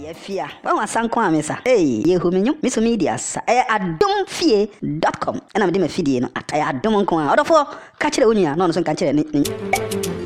Yefia. Wa sanko amesa. Hey, yehumenyu, miso media sa. adomfie.com. And I'm me fidie no ataya adom nko a. Odofo ka kire onua no so kan kire ni.